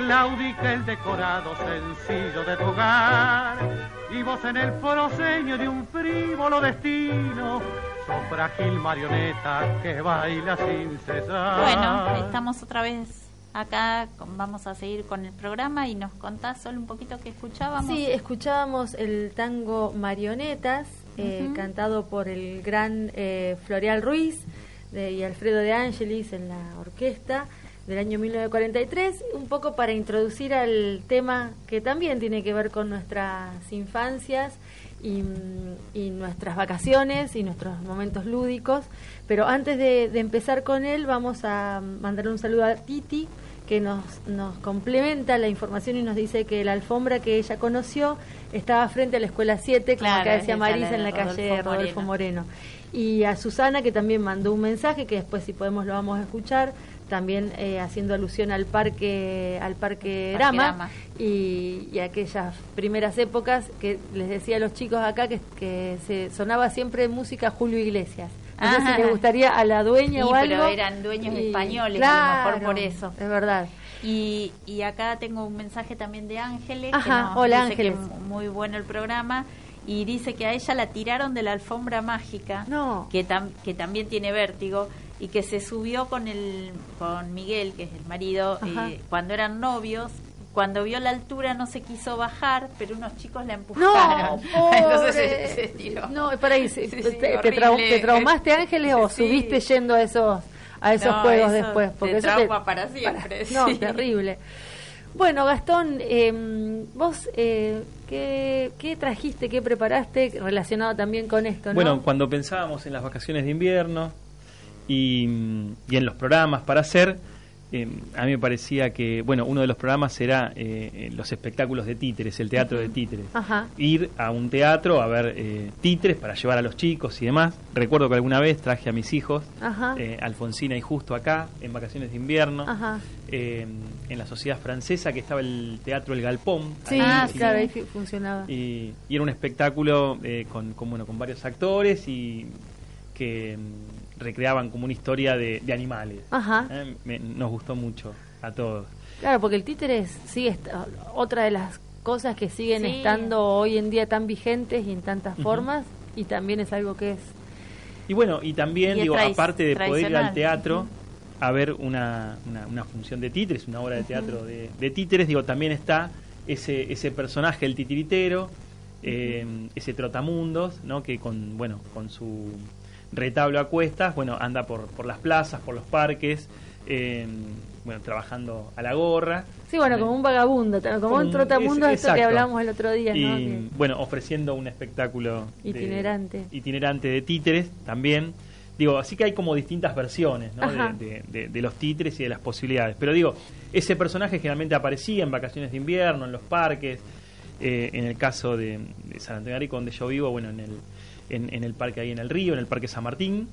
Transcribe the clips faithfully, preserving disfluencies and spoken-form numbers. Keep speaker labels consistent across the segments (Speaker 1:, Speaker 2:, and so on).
Speaker 1: claudica el decorado sencillo de tu hogar, y vos en el proseño de un frívolo destino, sos frágil marioneta que baila sin cesar.
Speaker 2: Bueno, estamos otra vez acá, vamos a seguir con el programa y nos contás solo un poquito que escuchábamos.
Speaker 3: Sí, escuchábamos el tango Marionetas, eh, uh-huh. cantado por el gran eh, Floreal Ruiz de, y Alfredo de Angelis en la orquesta, del año mil novecientos cuarenta y tres, un poco para introducir al tema que también tiene que ver con nuestras infancias y, y nuestras vacaciones y nuestros momentos lúdicos. Pero antes de, de empezar con él, vamos a mandar un saludo a Titi, que nos, nos complementa la información y nos dice que la alfombra que ella conoció estaba frente a la Escuela siete, como
Speaker 2: claro,
Speaker 3: acá decía Marisa,
Speaker 2: de
Speaker 3: en la
Speaker 2: Rodolfo
Speaker 3: calle Rodolfo Moreno.
Speaker 2: Moreno.
Speaker 3: Y a Susana, que también mandó un mensaje, que después si podemos lo vamos a escuchar, también eh, haciendo alusión al parque al parque Grama y, y aquellas primeras épocas que les decía a los chicos acá que, que se sonaba siempre música Julio Iglesias. No sé si les gustaría a la dueña
Speaker 2: sí,
Speaker 3: o algo.
Speaker 2: Pero eran dueños y, españoles,
Speaker 3: claro,
Speaker 2: a lo mejor por eso.
Speaker 3: Es verdad.
Speaker 2: Y, y acá tengo un mensaje también de Ángeles,
Speaker 3: Ajá,
Speaker 2: que nos
Speaker 3: hola,
Speaker 2: dice
Speaker 3: Ángeles.
Speaker 2: que muy bueno el programa, y dice que a ella la tiraron de la alfombra mágica,
Speaker 3: no.
Speaker 2: que, tam, que también tiene vértigo, y que se subió con el con Miguel, que es el marido, eh, cuando eran novios. Cuando vio la altura no se quiso bajar, pero unos chicos la empujaron.
Speaker 3: No,
Speaker 2: entonces se, se tiró.
Speaker 3: No, para ahí, sí,
Speaker 2: sí,
Speaker 3: te,
Speaker 2: sí,
Speaker 3: te, trau, ¿te traumaste, Ángeles, o
Speaker 2: sí.
Speaker 3: subiste yendo a esos a esos
Speaker 2: no,
Speaker 3: juegos
Speaker 2: eso
Speaker 3: después?
Speaker 2: Porque te
Speaker 3: eso
Speaker 2: trauma
Speaker 3: te,
Speaker 2: para siempre.
Speaker 3: Para, no,
Speaker 2: sí.
Speaker 3: terrible. Bueno, Gastón, eh, vos, eh, ¿qué, ¿qué trajiste, qué preparaste relacionado también con esto, ¿no?
Speaker 4: Bueno, cuando pensábamos en las vacaciones de invierno y, y en los programas para hacer, eh, a mí me parecía que, bueno, uno de los programas era eh, los espectáculos de títeres, el teatro de títeres.
Speaker 3: Ajá.
Speaker 4: Ir a un teatro a ver eh, títeres para llevar a los chicos y demás. Recuerdo que alguna vez traje a mis hijos, eh, Alfonsina y Justo, acá, en vacaciones de invierno.
Speaker 3: Ajá.
Speaker 4: Eh, en la Sociedad Francesa, que estaba el teatro El Galpón.
Speaker 3: Sí,
Speaker 4: ahí,
Speaker 3: ah, claro, ahí funcionaba.
Speaker 4: Y, y era un espectáculo eh, con, con, bueno, con varios actores y que um, recreaban como una historia de, de animales.
Speaker 3: Ajá.
Speaker 4: Eh, me, nos gustó mucho a todos.
Speaker 3: Claro, porque el títere es, sigue est- otra de las cosas que siguen sí. estando hoy en día tan vigentes y en tantas uh-huh. formas, y también es algo que es...
Speaker 4: Y bueno, y también, y digo, tra- aparte de poder ir al teatro... Uh-huh. a ver una, una, una función de títeres, una obra de teatro uh-huh. de, de títeres, digo, también está ese ese personaje, el titiritero, eh, uh-huh. ese trotamundos, ¿no? Que con, bueno, con su retablo a cuestas, bueno, anda por, por las plazas, por los parques, eh, bueno, trabajando a la gorra.
Speaker 3: Sí, bueno, como un vagabundo, como, como un trotamundos, esto que hablamos el otro día,
Speaker 4: y,
Speaker 3: ¿no? Que...
Speaker 4: bueno, ofreciendo un espectáculo
Speaker 3: itinerante.
Speaker 4: De, itinerante de títeres también. Digo, así que hay como distintas versiones, ¿no? de, de, de, de los títeres y de las posibilidades. Pero digo, ese personaje generalmente aparecía en vacaciones de invierno, en los parques, eh, en el caso de, de San Antonio de Arico, donde yo vivo, bueno, en el, en, en el parque ahí en el río, en el Parque San Martín.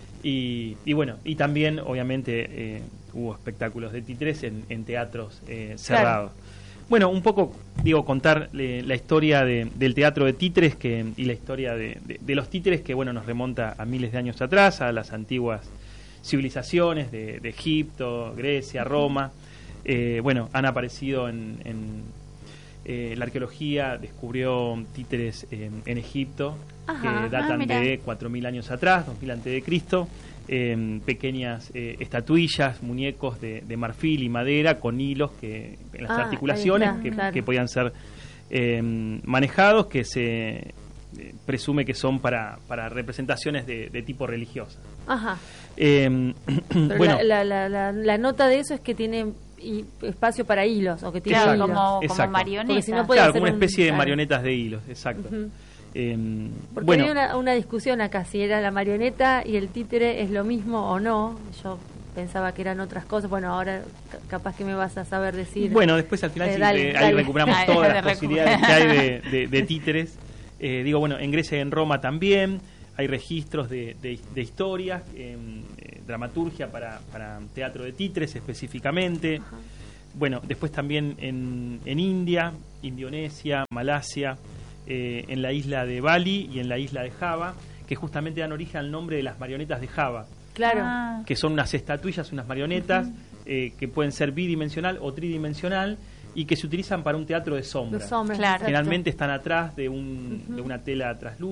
Speaker 4: Y, y bueno, y también, obviamente, eh, hubo espectáculos de títeres en, en teatros eh, cerrados. Claro. Bueno, un poco, digo, contar eh, la historia de, del teatro de títeres que, y la historia de, de, de los títeres que, bueno, nos remonta a miles de años atrás, a las antiguas civilizaciones de, de Egipto, Grecia, Roma. Eh, bueno, han aparecido en... en eh, la arqueología descubrió títeres eh, en Egipto, Ajá, que datan ah, de cuatro mil años atrás, dos mil antes de Cristo. Eh, pequeñas eh, estatuillas, muñecos de, de marfil y madera con hilos que en las ah, articulaciones está, que, claro. que podían ser eh, manejados, que se eh, presume que son para, para representaciones de, de tipo religiosa.
Speaker 3: Ajá.
Speaker 4: Eh,
Speaker 3: bueno, la, la, la, la nota de eso es que tiene y espacio para hilos, o que tiene
Speaker 2: claro,
Speaker 3: hilos.
Speaker 2: Como, como marionetas.
Speaker 3: Si no
Speaker 4: claro, como una especie
Speaker 3: un,
Speaker 4: de marionetas de hilos, exacto. Uh-huh.
Speaker 3: Eh, Porque bueno, había una, una discusión acá, si era la marioneta y el títere es lo mismo o no. Yo pensaba que eran otras cosas. Bueno, ahora c- capaz que me vas a saber decir.
Speaker 4: Bueno, después al final eh, sí, dale, de, dale. ahí recuperamos dale, todas dale, las posibilidades que hay de, de, de títeres. Eh, digo, bueno, en Grecia y en Roma también hay registros de, de, de historias, eh, eh, dramaturgia para, para teatro de títeres específicamente. Ajá. Bueno, después también en, en India, Indonesia, Malasia, eh, en la isla de Bali y en la isla de Java, que justamente dan origen al nombre de las marionetas de Java.
Speaker 3: Claro.
Speaker 4: Ah. Que son unas estatuillas, unas marionetas, uh-huh. eh, que pueden ser bidimensional o tridimensional y que se utilizan para un teatro de sombra.
Speaker 3: Los sombras,
Speaker 2: Claro.
Speaker 4: Generalmente están atrás de, un, uh-huh. de una tela traslúcida